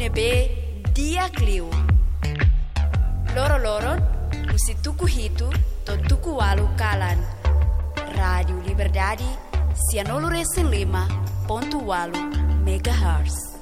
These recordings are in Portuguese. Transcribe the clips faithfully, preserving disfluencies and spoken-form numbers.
nebe dia kliu. Loro-loron, musi tuku hitu, to tuku walu kalan. Rádio Liberdade, cianolo recém lima, ponto walu, megahertz.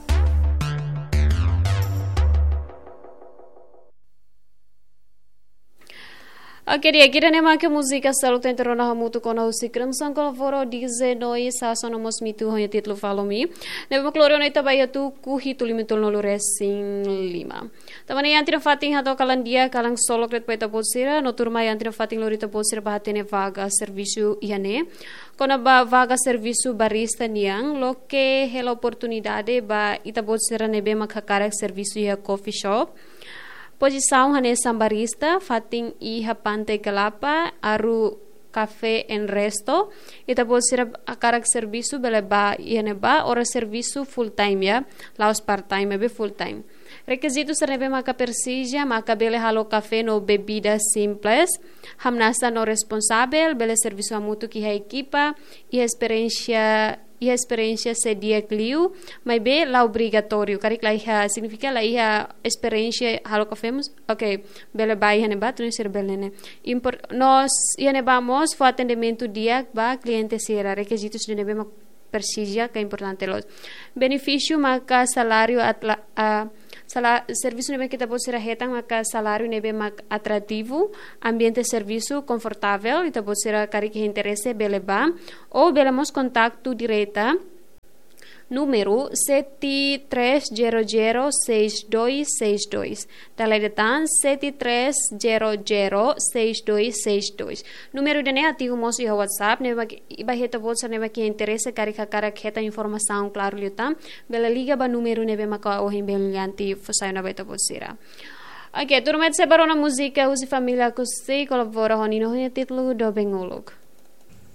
Oke dia, kita nema ke musika saluto entero na hamutu kona usi kremsan kala foro dize noi sa sono mos mitu honya titlu falomi. Nebe makloro na ita baya tu ku hitu limitul nolu resing lima. Tamane yanti na fating hato kalan dia kalang solo kret paita posira no turma yanti na fating lorita posira bahatene vaga serviço iane. Kona ba vaga serviço barista niang lo que hela oportunidade ba ita posira nebe makakarak serviço ia coffee shop. Posição hanesa barista, fating i hapante galapa, aru café en resto, ita pode ser a karak serviço bele ba iene ba, ora serviço full time ya, laos part time be full time. Requisitos nebe maka persija, maka bele halo café no bebida simples, hamnasa no responsável, bele serviço amutu ki ha equipa, e experiência e a experiência se dia clio, mas bem lá obrigatório, carik lá ia significa lá ia experiência halo cafemos, ok, bele ba ia neba, tu não ser bele né. Impor, nós ia nebamos for atendimento dia ba cliente será requisitos de nebe persija que é importante los. Benefício maka salário atla, uh, Sala, serviço nebe kita pode ser retang maka salário nebe mak atrativo, ambiente serviço confortável, ita pode ser cari que interesse beleba, ou belemos contato direta, número sete três zero zero seis dois seis dois. Teledetan sete três zero zero seis dois seis dois. Número de negativo mos iha WhatsApp, neba iba heta bolsa neba que interesse cari kakara heta informação claro liutam, bela liga ba número nebe maka ohin belianti fosayo na beta bolsira. Ok, turma de separou na música, usi família kusi, colabora honino, título do Bengolog.